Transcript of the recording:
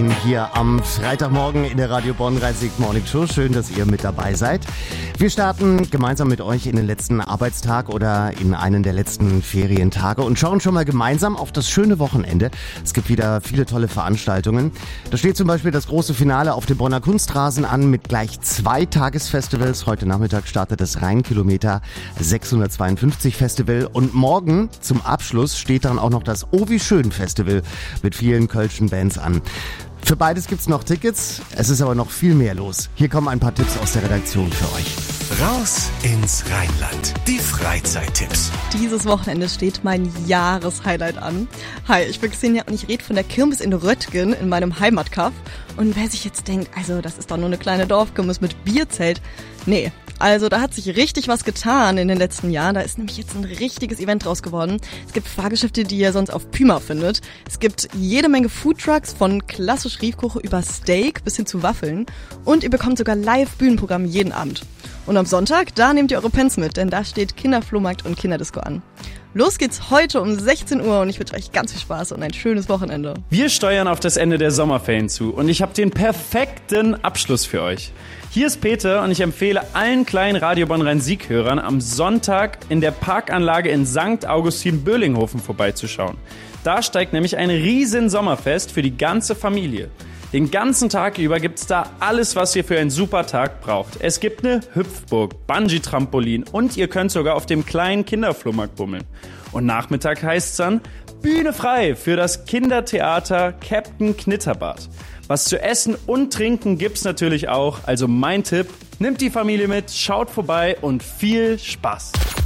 Hier am Freitagmorgen in der Radio Bonn Rhein-Sieg Morning Show. Schön, dass ihr mit dabei seid. Wir starten gemeinsam mit euch in den letzten Arbeitstag oder in einen der letzten Ferientage und schauen schon mal gemeinsam auf das schöne Wochenende. Es gibt wieder viele tolle Veranstaltungen. Da steht zum Beispiel das große Finale auf dem Bonner Kunstrasen an mit gleich 2 Tagesfestivals. Heute Nachmittag startet das Rheinkilometer 652 Festival und morgen zum Abschluss steht dann auch noch das Oh wie schön Festival mit vielen kölschen Bands an. Für beides gibt's noch Tickets, es ist aber noch viel mehr los. Hier kommen ein paar Tipps aus der Redaktion für euch. Raus ins Rheinland, die Freizeittipps. Dieses Wochenende steht mein Jahreshighlight an. Hi, ich bin Xenia und ich rede von der Kirmes in Röttgen in meinem Heimatkaff. Und wer sich jetzt denkt, also das ist doch nur eine kleine Dorfkirmes mit Bierzelt. Nee. Also da hat sich richtig was getan in den letzten Jahren. Da ist nämlich jetzt ein richtiges Event draus geworden. Es gibt Fahrgeschäfte, die ihr sonst auf Puma findet. Es gibt jede Menge Foodtrucks von klassisch Riefkuche über Steak bis hin zu Waffeln. Und ihr bekommt sogar Live-Bühnenprogramm jeden Abend. Und am Sonntag, da nehmt ihr eure Pens mit, denn da steht Kinderflohmarkt und Kinderdisco an. Los geht's heute um 16 Uhr und ich wünsche euch ganz viel Spaß und ein schönes Wochenende. Wir steuern auf das Ende der Sommerferien zu und ich habe den perfekten Abschluss für euch. Hier ist Peter und ich empfehle allen kleinen Radio Bonn Rhein-Sieg-Hörern am Sonntag in der Parkanlage in St. Augustin-Böhlinghofen vorbeizuschauen. Da steigt nämlich ein riesen Sommerfest für die ganze Familie. Den ganzen Tag über gibt's da alles, was ihr für einen super Tag braucht. Es gibt eine Hüpfburg, Bungee-Trampolin und ihr könnt sogar auf dem kleinen Kinderflohmarkt bummeln. Und Nachmittag heißt's dann Bühne frei für das Kindertheater Captain Knitterbart. Was zu essen und trinken gibt's natürlich auch, also mein Tipp, nimmt die Familie mit, schaut vorbei und viel Spaß.